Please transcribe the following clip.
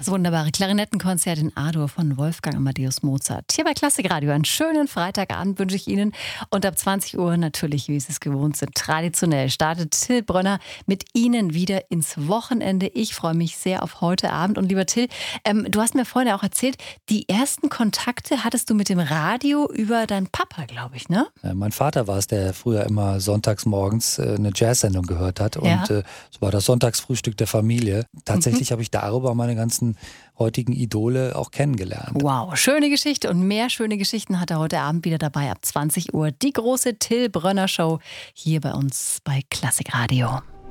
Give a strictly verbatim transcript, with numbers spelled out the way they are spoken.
Das wunderbare Klarinettenkonzert in A-Dur von Wolfgang Amadeus Mozart. Hier bei Klassikradio. Einen schönen Freitagabend wünsche ich Ihnen. Und ab zwanzig Uhr natürlich, wie Sie es gewohnt sind, traditionell startet Till Brönner mit Ihnen wieder ins Wochenende. Ich freue mich sehr auf heute Abend. Und lieber Till, ähm, du hast mir vorhin auch erzählt, die ersten Kontakte hattest du mit dem Radio über deinen Papa, glaube ich, ne? Ja, mein Vater war es, der früher immer sonntags morgens äh, eine Jazzsendung gehört hat. Ja. Und äh, so war das Sonntagsfrühstück der Familie. Tatsächlich Mhm. habe ich darüber meine ganzen heutigen Idole auch kennengelernt. Wow, schöne Geschichte und mehr schöne Geschichten hat er heute Abend wieder dabei ab zwanzig Uhr. Die große Till Brönner Show hier bei uns bei Klassikradio.